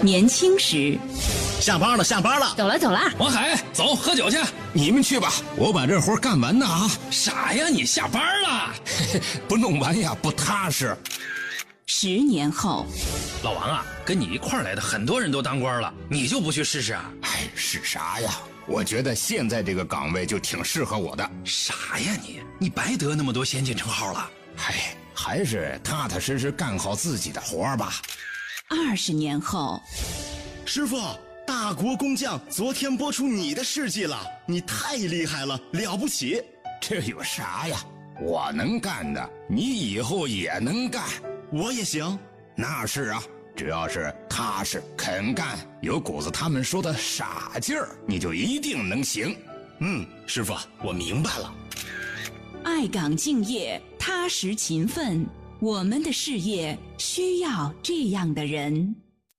年轻时。 下班了，下班了， 走了走了。 王海，走，喝酒去。 你们去吧，我把这活干完呢啊！ 傻呀，你下班了， 不弄完呀不踏实。 10年后， 老王啊，跟你一块儿来的很多人都当官了，你就不去试试啊？ 哎，是啥呀？我觉得现在这个岗位就挺适合我的。 傻呀你白得那么多先进称号了。 哎，还是踏踏实实干好自己的活儿吧。 20年后， 师傅，大国工匠昨天播出你的事迹了，你太厉害了，了不起。 这有啥呀？我能干的，你以后也能干。 我也行。 那是啊，只要是踏实肯干，有股子他们说的傻劲儿，你就一定能行。 师傅，我明白了。 爱岗敬业，踏实勤奋，我们的事业需要这样的人。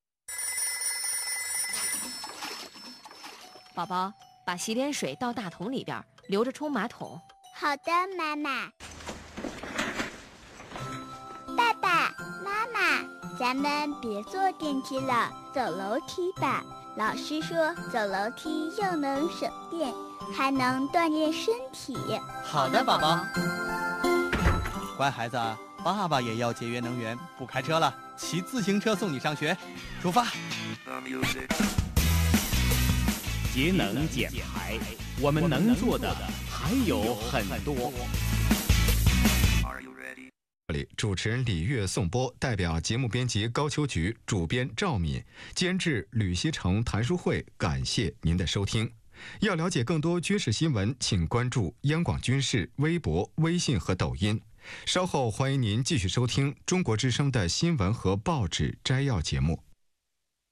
宝宝，把洗脸水倒大桶里边，留着冲马桶。 好的，妈妈。爸爸妈妈，咱们别坐电梯了，走楼梯吧。老师说走楼梯又能省电，还能锻炼身体。 好的，宝宝。乖孩子，爸爸也要节约能源，不开车了，骑自行车送你上学。出发。 节能减排，我们能做的还有很多。 主持人李月、宋波，代表节目编辑高秋菊，主编赵敏，监制吕锡成、谭淑慧，感谢您的收听。要了解更多军事新闻，请关注央广军事微博、微信和抖音。稍后欢迎您继续收听中国之声的新闻和报纸摘要节目。